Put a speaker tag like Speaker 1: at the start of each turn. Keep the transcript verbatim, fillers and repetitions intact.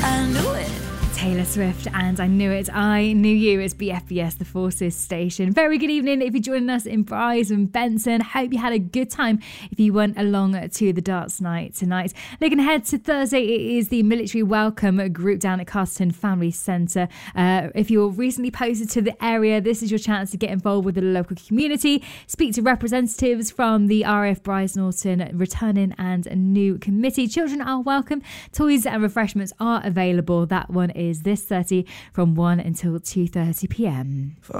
Speaker 1: Taylor Swift and I Knew It. I Knew You. It's B F B S, the Forces station. Very good evening if you're joining us in Bryce and Benson. Hope you had a good time if you went along to the darts night tonight. Looking ahead to Thursday, it is the military welcome group down at Casterton Family Centre. Uh, if you're recently posted to the area, this is your chance to get involved with the local community, speak to representatives from the R A F Bryce Norton returning and a new committee. Children are welcome. Toys and refreshments are available. That one is this thirty from one until two thirty p m.